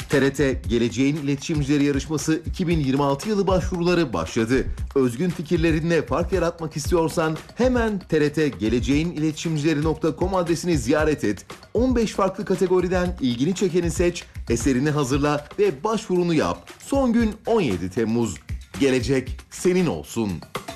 TRT Geleceğin İletişimcileri Yarışması 2026 yılı başvuruları başladı. Özgün fikirlerinle fark yaratmak istiyorsan hemen trtgeleceğiniletişimcileri.com adresini ziyaret et. 15 farklı kategoriden ilgini çekeni seç, eserini hazırla ve başvurunu yap. Son gün 17 Temmuz. Gelecek senin olsun.